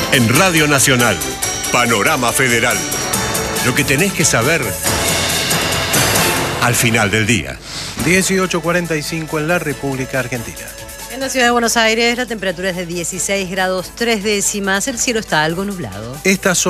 En Radio Nacional, Panorama Federal. Lo que tenés que saber al final del día. 18:45 en la República Argentina. En la ciudad de Buenos Aires la temperatura es de 16 grados 3 décimas. El cielo está algo nublado. Estas